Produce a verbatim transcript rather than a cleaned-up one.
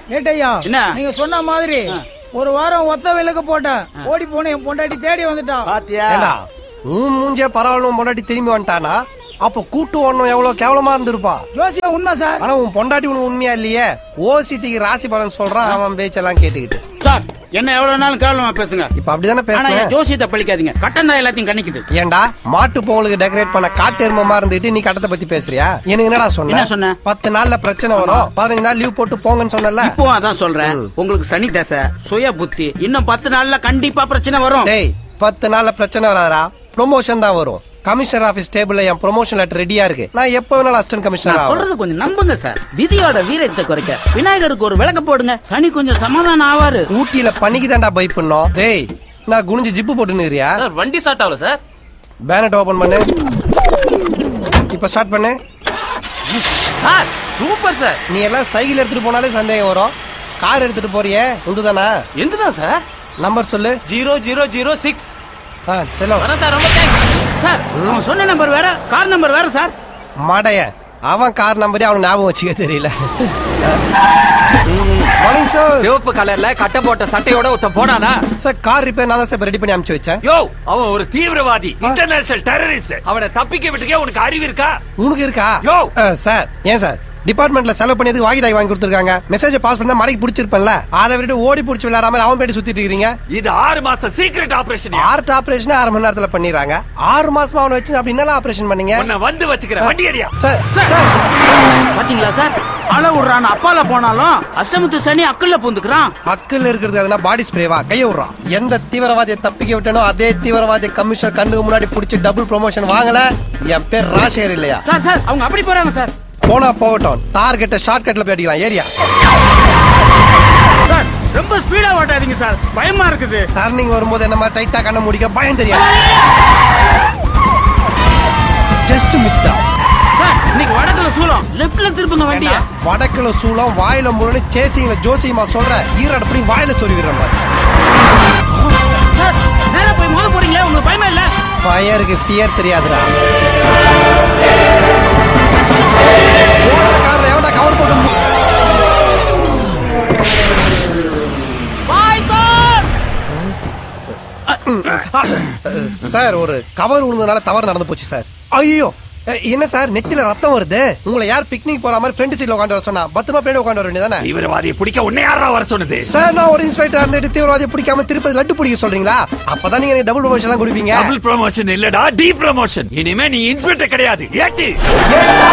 ஏட்டையா என்ன நீங்க சொன்ன மாதிரி ஒரு வாரம் ஒத்த விலக்கு போட்டேன், ஓடி போன என் பொண்டாட்டி தேடி வந்துட்டா. பாத்தியா உன் மூஞ்சே பரவாயில்ல, பொண்டாட்டி திரும்பி வந்துட்டானா? அப்ப கூட்டு ஒண்ணும் எவ்வளவு கேவலமா இருந்திருப்பா. ஜோசியா உண்மை சார். ஆனா உன் பொண்டாட்டி உனக்கு உண்மையா இல்லையே. ஓசிட்டிக்கு ராசி பலன் சொல்றான், அவன் பேச்செல்லாம் கேட்டுக்கிட்டு. சார் என்ன எவ்வளவு நாளும் கேவலமா பேசுங்க. இப்ப அப்படிதானே பேசுறேன். ஜோசியத்தை பழிக்காதீங்க, கட்டம் தான் எல்லாத்தையும் கணிக்குது. ஏண்டா மாட்டு பொங்கலுக்கு டெக்கரேட் பண்ண காட்டெருமமா இருந்துட்டு நீ கட்டத்தை பத்தி பேசுறியா? எனக்கு என்னடா சொன்ன? சொன்ன பத்து நாள்ல பிரச்சனை வரும், பதினஞ்சு நாள் லீவ் போட்டு போங்கன்னு சொன்னல. இப்போ அதான் சொல்றேன், உங்களுக்கு சனி தசை, சுய புத்தி, இன்னும் பத்து நாள்ல கண்டிப்பா பிரச்சனை வரும். டேய் பத்து நாள்ல பிரச்சனை வராதா, ப்ரொமோஷன் தான் வரும். கமிஷனர் ஆபீஸ் டேபிள்ல என் ப்ரொமோஷன் லெட்டர் ரெடியா இருக்கு. நான் எப்ப வேணாலும் அசிஸ்டன்ட் கமிஷனர் ஆவேன். சொல்றது கொஞ்சம் நம்புங்க சார். விதியோட வீரத்தை குறைக்க விநாயகருக்கு ஒரு விளக்க போடுங்க, சனி கொஞ்சம் சமாதானம் ஆவாரு. ஊட்டியில பனிக்கு தாண்டா பை பண்ணோம். டேய் நான் குனிஞ்சு ஜிப்பு போட்டுனுறியா? சார் வண்டி ஸ்டார்ட் ஆகல சார். பேனட் ஓபன் பண்ணு, இப்ப ஸ்டார்ட் பண்ணு. Sir super sir. நீ எல்லாம் சைக்கிள் எடுத்துட்டு போனாலே சந்தேகம் வரும், கார் எடுத்துட்டு போறியே உண்டுதானா? எந்துதான் சார். நம்பர் சொல்லு. Zero zero zero six. ஆ செல்லோ சார் ரொம்ப தேங்க்ஸ் சார். அவன் சொன்ன நம்பர் வேற, கார் நம்பர் வேற சார். மாடைய அவன் கார் நம்பரே அவன் ஞாபகம் வச்சுக்க தெரியல. Morning sir. சிவப்பு கலர்ல கட்ட போட்ட சட்டையோட ஒருத்த போனானா சார்? கார் ரிப்பேர் நான் தான் சார் ரெடி பண்ணி அனுப்பிச்சு வச்சேன். யோ அவன் ஒரு தீவிரவாதி, இன்டர்நேஷனல் டெரரிஸ்ட். அவனை தப்பிக்க விட்டுக்கே உனக்கு அறிவு இருக்கா? உனக்கு இருக்கா? யோ சார் ஏன் சார் டிபார்ட்மெண்ட்ல செலவு பண்ணி வாங்கி டாய் வாங்கி கொடுத்துருக்காங்க. மெசேஜ் பாஸ் பண்ணா மடக்கி பிடிச்சிருப்பேன்ல, அதை விட்டு ஓடி பிடிச்சி விளையாடாம அவன் பேட்டி சுத்திட்டு இருக்கீங்க. இது ஆறு மாசம் சீக்ரெட் ஆபரேஷன். ஆர்ட் ஆபரேஷன் ஆறு மணி நேரத்துல பண்ணிடுறாங்க. ஆறு மாசமா அவனை வச்சு அப்படி என்ன ஆபரேஷன் பண்ணீங்க? உன்னை வந்து வச்சுக்கிறேன், வண்டி அடியா. சார் சார் பாத்தீங்களா சார், அள விடுறான். அப்பால போனாலும் அஷ்டமத்து சனி அக்கல்ல பூந்துக்கிறான். அக்கல் இருக்கிறது அதனா பாடி ஸ்ப்ரேவா கைய விடுறான். எந்த தீவிரவாதியை தப்பிக்க விட்டனோ அதே தீவிரவாதி கமிஷன் கண்ணுக்கு முன்னாடி பிடிச்சி டபுள் ப்ரொமோஷன் வாங்கல. என் பேர் ராஜேர் இல்லையா? சார் சார் அவங்க அப்படி போறாங்க சார். போனா போகட்டும், டார்கெட்ட ஷார்ட் கட்ல போய் அடிக்கலாம். ஏரியா சார் ரொம்ப ஸ்பீடா ஓட்டாதீங்க சார், பயமா இருக்குது. டர்னிங் வரும்போது என்ன மாதிரி டைட்டா கண்ண முடிக்க பயம் தெரியாது. Just மிஸ்டா sir. இன்னைக்கு வடக்குல சூலம், லெஃப்ட்ல திருப்புங்க வண்டிய. வடக்குல சூலம் வாயில முரணு சேசிங்கள ஜோசியமா சொல்ற ஈரட் அப்படி வாயில சொல்லி விடுற சார். நேரா போய் மோத போறீங்களே, உங்களுக்கு பயமா இல்ல? ஃபயருக்கு ஃபியர் தெரியாதுடா. கார்ல எவனா கவர் போட்டு சார் ஒரு கவர் விழுந்ததுனால தவறு நடந்து போச்சு சார். ஐயோ என்ன சார் நெத்தில ரத்தம் வருது? உங்களை யார் பிக்னிக் போற மாதிரி ஃப்ரெண்ட் சீட்ல உட்காந்து வர சொன்னா? பத்திரமா பின்னாடி உட்காந்து வர வேண்டியதானே? தீவிரவாதியை பிடிக்க உன்னை யாரா வர சொன்னது? சார் நான் ஒரு இன்ஸ்பெக்டர் இருந்துட்டு தீவிரவாதியை பிடிக்காம திருப்பதி லட்டு பிடிக்க சொல்றீங்களா? அப்பதான் நீங்க டபுள் ப்ரமோஷன் எல்லாம் கொடுப்பீங்க. டபுள் ப்ரமோஷன் இல்லடா, டி ப்ரமோஷன். இனிமே நீ இன்ஸ்பெக்டர் கிடையாது, ஏட்டு.